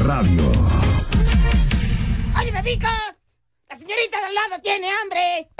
Radio. ¡Oye, me pica! ¡La señorita de al lado tiene hambre!